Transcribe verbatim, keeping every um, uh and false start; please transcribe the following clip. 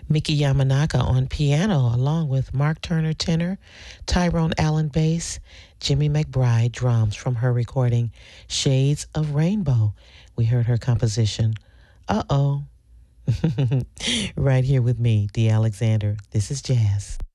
Mickey Yamanaka on piano, along with Mark Turner tenor, Tyrone Allen bass, Jimmy McBride drums from her recording Shades of Rainbow. We heard her composition, Uh-Oh, right here with me, Dee Alexander. This is Jazz.